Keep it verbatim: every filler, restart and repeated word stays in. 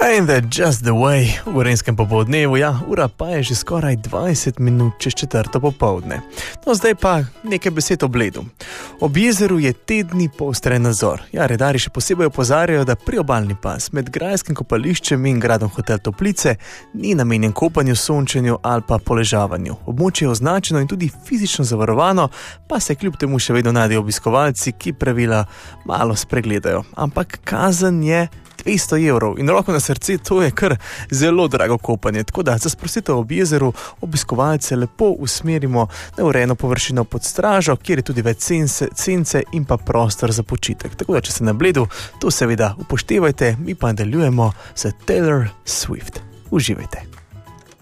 Ain't that just the way? V Gorenjskem popoldnevu, ja, ura pa je že skoraj dvajset minut čez četrto popoldne. No, zdaj pa nekaj besed o Bledu. Ob jezeru je tedni poostren nadzor. Ja, redarji še posebej opozarjajo, da priobalni pas med grajskim kopališčem in gradom Hotel Toplice ni namenjen kopanju, sončenju ali pa poležavanju. Območje je označeno in tudi fizično zavarovano, pa se kljub temu še vedno najdejo obiskovalci, ki pravila malo spregledajo. Ampak kazen je dvesto evrov in roko na srce, to je kar zelo drago kopanje, tako da za sprostitev ob jezeru obiskovalce lepo usmerimo na urejeno površino pod stražo, kjer je tudi več cence, cence in pa prostor za počitek. Tako da, če ste na Bledu, to seveda upoštevajte, mi pa nadaljujemo z Taylor Swift. Uživajte.